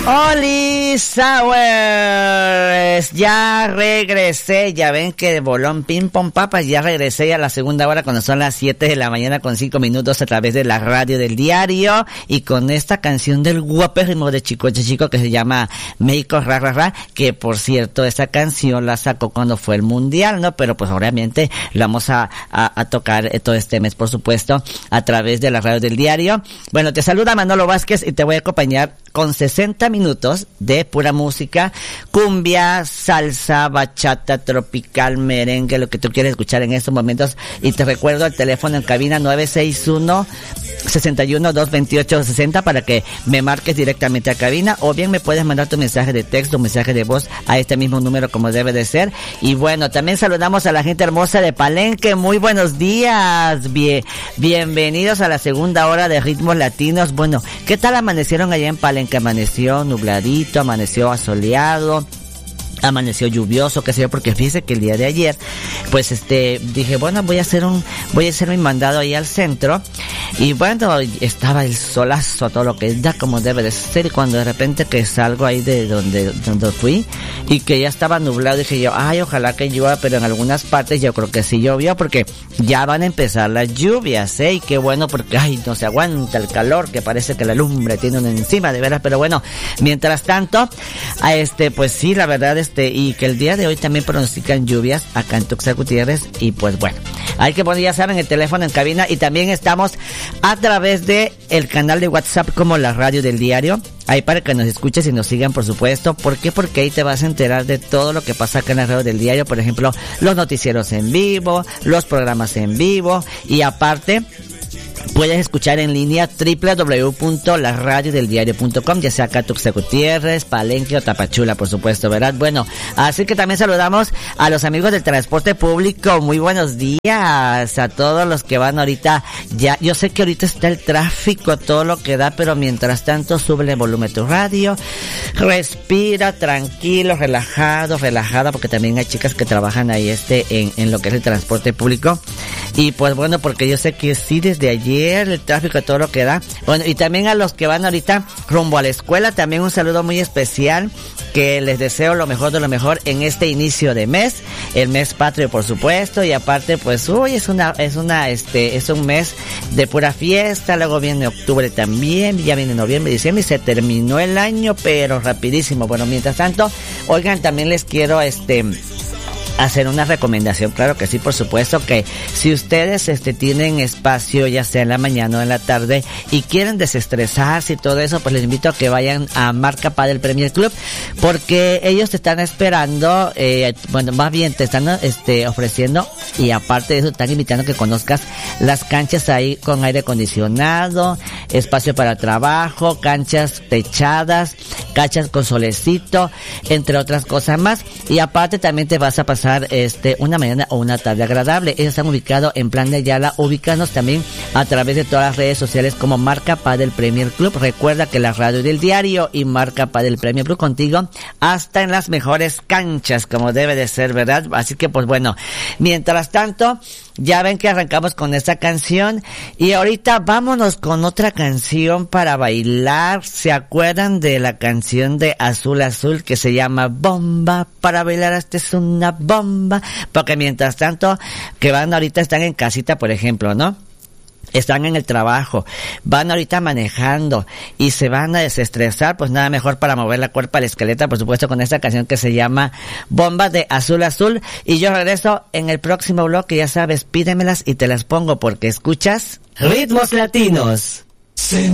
Oli Sours, ya regresé, ya ven que de bolón ping pong papas, ya regresé a la segunda hora cuando son las 7 de la mañana con 5 minutos a través de la radio del diario y con esta canción del guapérrimo de Chico que se llama México Ra Ra Ra, que por cierto esta canción la sacó cuando fue el mundial, ¿no? Pero pues obviamente la vamos a tocar todo este mes, por supuesto, a través de la radio del diario. Bueno, te saluda Manolo Vázquez y te voy a acompañar con 60 minutos de pura música, cumbia, salsa, bachata, tropical, merengue, lo que tú quieres escuchar en estos momentos. Y te recuerdo el teléfono en cabina 961-61-228-60 para que me marques directamente a cabina, o bien me puedes mandar tu mensaje de texto, mensaje de voz a este mismo número como debe de ser. Y bueno, también saludamos a la gente hermosa de Palenque. Muy buenos días, bienvenidos a la segunda hora de Ritmos Latinos. Bueno, ¿qué tal amanecieron allá en Palenque? Amaneció nubladito, amaneció asoleado, amaneció lluvioso, qué sé yo, porque fíjese que el día de ayer, pues dije, bueno, voy a hacer mi mandado ahí al centro, y bueno, estaba el solazo, todo lo que da como debe de ser, y cuando de repente que salgo ahí de donde fui, y que ya estaba nublado, dije yo, ay, ojalá que llueva, pero en algunas partes yo creo que sí llovió, porque ya van a empezar las lluvias, y qué bueno, porque, ay, no se aguanta el calor, que parece que la lumbre tiene uno encima, de veras, pero bueno, mientras tanto, pues sí, la verdad, y que el día de hoy también pronostican lluvias acá en Tuxtla Gutiérrez, y pues bueno, hay que poner, ya saben, el teléfono en cabina, y también estamos a través de el canal de WhatsApp como la radio del diario, ahí para que nos escuches y nos sigan, por supuesto. ¿Por qué? Porque ahí te vas a enterar de todo lo que pasa acá en la radio del diario, por ejemplo, los noticieros en vivo, los programas en vivo, y aparte puedes escuchar en línea www.laradiodeldiario.com, ya sea acá Tuxtla Gutiérrez, Palenque o Tapachula, por supuesto, ¿verdad? Bueno, así que también saludamos a los amigos del transporte público. Muy buenos días a todos los que van ahorita. Ya, yo sé que ahorita está el tráfico, todo lo que da, pero mientras tanto sube el volumen a tu radio, respira tranquilo, relajada, porque también hay chicas que trabajan ahí en lo que es el transporte público. Y pues bueno, porque yo sé que sí, desde ayer el tráfico, todo lo que da. Bueno, y también a los que van ahorita rumbo a la escuela, también un saludo muy especial, que les deseo lo mejor de lo mejor en este inicio de mes, el mes patrio, por supuesto. Y aparte, pues hoy es un mes de pura fiesta. Luego viene octubre también, ya viene noviembre, diciembre, y se terminó el año, pero rapidísimo. Bueno, mientras tanto, oigan, también les quiero hacer una recomendación, claro que sí, por supuesto, que si ustedes tienen espacio, ya sea en la mañana o en la tarde, y quieren desestresarse y todo eso, pues les invito a que vayan a Marca Padel Premier Club, porque ellos te están esperando, más bien te están ofreciendo, y aparte de eso están invitando a que conozcas las canchas ahí con aire acondicionado, espacio para trabajo, canchas techadas, canchas con solecito, entre otras cosas más. Y aparte también te vas a pasar una mañana o una tarde agradable. Ellos están ubicados en Plan de Ayala. Ubícanos también a través de todas las redes sociales como Marca Padel Premier Club. Recuerda que la radio del diario y Marca Padel Premier Club contigo hasta en las mejores canchas, como debe de ser, ¿verdad? Así que pues bueno, mientras tanto, ya ven que arrancamos con esta canción, y ahorita vámonos con otra canción para bailar. ¿Se acuerdan de la canción de Azul Azul que se llama Bomba? Para bailar esta es una bomba. Porque mientras tanto, que van ahorita, están en casita, por ejemplo, ¿no? Están en el trabajo, van ahorita manejando y se van a desestresar, pues nada mejor para mover la cuerpa a la esqueleta, por supuesto, con esta canción que se llama Bomba de Azul Azul. Y yo regreso en el próximo bloque, ya sabes, pídemelas y te las pongo, porque escuchas Ritmos Latinos.